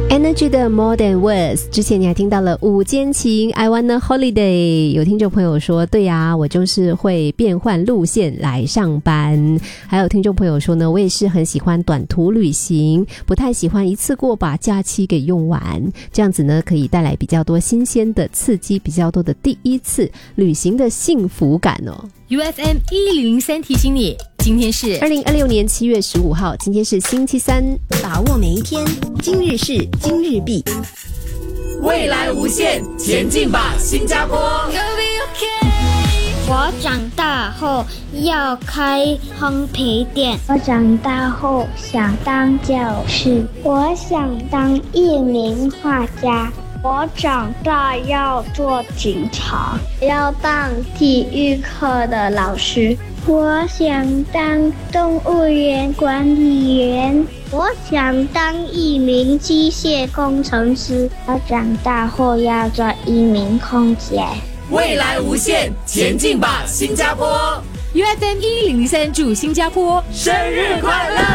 Energy 的 More Than Words， 之前你还听到了午间情 I Wanna Holiday， 有听众朋友说对啊，我就是会变换路线来上班。还有听众朋友说呢，我也是很喜欢短途旅行，不太喜欢一次过把假期给用完，这样子呢可以带来比较多新鲜的刺激，比较多的第一次旅行的幸福感哦。 UFM 1003提醒你，今天是 2026年7月15号，今天是星期三， 把握每一天，今日事今日毕， 未来无限，前进吧，新加坡！ 我长大后要开烘焙店。我长大后想当教师。我想当一名画家。我长大要做警察，要当体育课的老师。我想当动物园管理员。我想当一名机械工程师。我长大后要做一名空姐。 未来无限，前进吧，新加坡 UFM 1003祝新加坡生日快乐！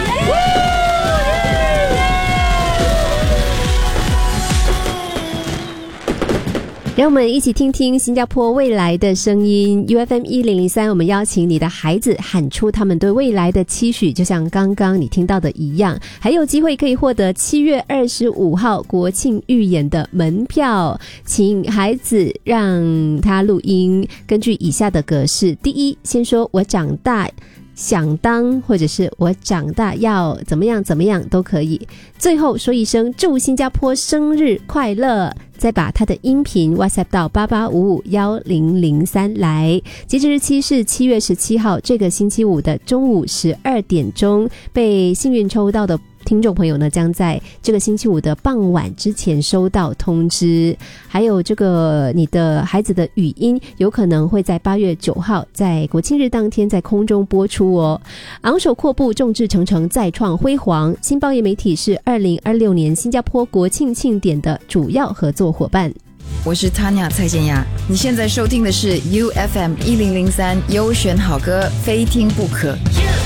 让我们一起听听新加坡未来的声音。 UFM 1003，我们邀请你的孩子喊出他们对未来的期许，就像刚刚你听到的一样，还有机会可以获得7月25号国庆预演的门票。请孩子让他录音，根据以下的格式：第一，先说我长大想当，或者是我长大要怎么样怎么样都可以。最后说一声祝新加坡生日快乐，再把他的音频 WhatsApp 到88551003来。截止日期是7月17号，这个星期五的中午12点钟。被幸运抽到的听众朋友呢，将在这个星期五的傍晚之前收到通知。还有这个你的孩子的语音有可能会在8月9号在国庆日当天在空中播出哦。昂首阔步，众志成城，再创辉煌。新报业媒体是2026年新加坡国庆庆典的主要合作伙伴。 我是 Tanya 蔡健雅，你现在收听的是 UFM 1003优选好歌，非听不可。